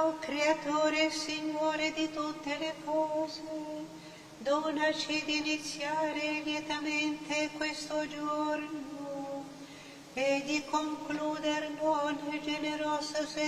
Dio, creatore e Signore di tutte le cose, donaci di iniziare lietamente questo giorno e di concluderlo nel generoso